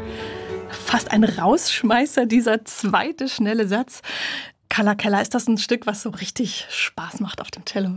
Fast ein Rausschmeißer, dieser zweite schnelle Satz. Carla Keller, ist das ein Stück, was so richtig Spaß macht auf dem Cello?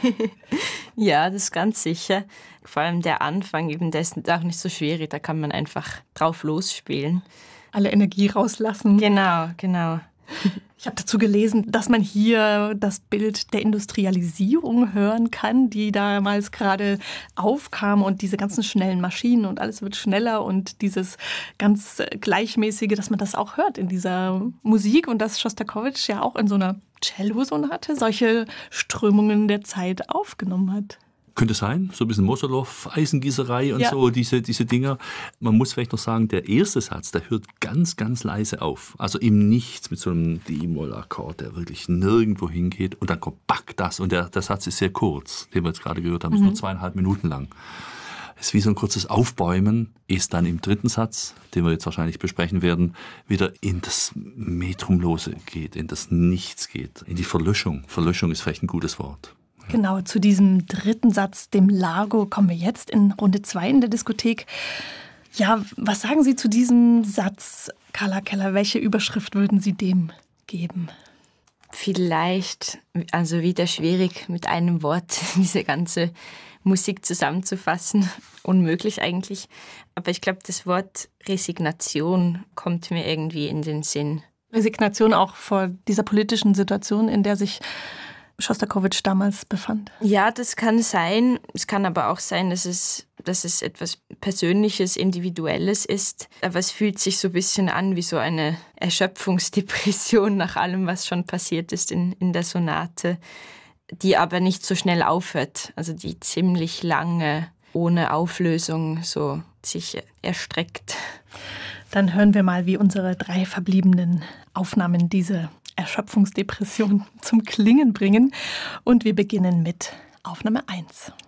Ja, das ist ganz sicher. Vor allem der Anfang, eben, der ist auch nicht so schwierig, da kann man einfach drauf losspielen. Alle Energie rauslassen. Genau. Ich habe dazu gelesen, dass man hier das Bild der Industrialisierung hören kann, die damals gerade aufkam und diese ganzen schnellen Maschinen und alles wird schneller und dieses ganz Gleichmäßige, dass man das auch hört in dieser Musik und dass Schostakowitsch ja auch in so einer Cello-Sonate solche Strömungen der Zeit aufgenommen hat. Könnte sein, so ein bisschen Moschelow, Eisengießerei und so, diese Dinger. Man muss vielleicht noch sagen, der erste Satz, der hört ganz, ganz leise auf. Also im Nichts mit so einem D-Moll-Akkord, der wirklich nirgendwo hingeht. Und dann kommt back das. Und der Satz ist sehr kurz, den wir jetzt gerade gehört haben, ist nur 2,5 Minuten lang. Es ist wie so ein kurzes Aufbäumen, ist dann im dritten Satz, den wir jetzt wahrscheinlich besprechen werden, wieder in das Metrumlose geht, in das Nichts geht, in die Verlöschung. Verlöschung ist vielleicht ein gutes Wort. Genau, zu diesem dritten Satz, dem Largo, kommen wir jetzt in Runde 2 in der Diskothek. Ja, was sagen Sie zu diesem Satz, Carla Keller? Welche Überschrift würden Sie dem geben? Vielleicht, also wieder schwierig mit einem Wort diese ganze Musik zusammenzufassen. Unmöglich eigentlich. Aber ich glaube, das Wort Resignation kommt mir irgendwie in den Sinn. Resignation auch vor dieser politischen Situation, in der sich Schostakowitsch damals befand? Ja, das kann sein. Es kann aber auch sein, dass es etwas Persönliches, Individuelles ist. Aber es fühlt sich so ein bisschen an wie so eine Erschöpfungsdepression nach allem, was schon passiert ist in der Sonate, die aber nicht so schnell aufhört. Also die ziemlich lange, ohne Auflösung, so sich erstreckt. Dann hören wir mal, wie unsere 3 verbliebenen Aufnahmen diese Erschöpfungsdepression zum Klingen bringen. Und wir beginnen mit Aufnahme 1.